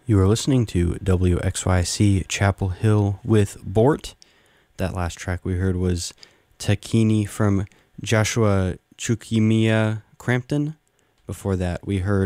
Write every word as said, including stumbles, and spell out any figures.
You are listening to W X Y C Chapel Hill with Bort. That last track we heard was Takini from Joshua Chukimia Crampton. Before that, we heard